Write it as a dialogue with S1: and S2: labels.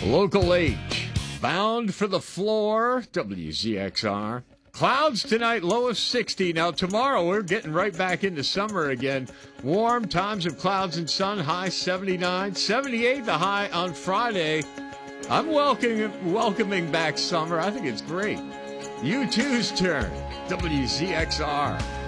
S1: Local H, bound for the floor, WZXR. Clouds tonight, low of 60. Now tomorrow we're getting right back into summer again. Warm times of clouds and sun, high 79. 78 the high on Friday. I'm welcoming back summer. I think it's great. U2's turn, WZXR.